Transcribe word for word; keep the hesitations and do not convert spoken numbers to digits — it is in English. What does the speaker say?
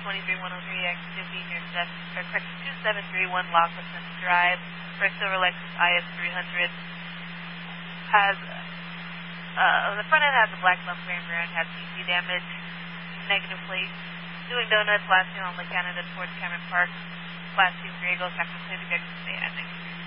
twenty-three one oh three activity near or correction two seven three one Lockerson Drive for a silver Lexus I S three hundred. Has, uh, the front end has a black bumper and rear end has C C damage. Negative plate. Doing donuts, last seen on Lake Canada towards Cameron Park. Class two Griego, second plate, exit stay ending.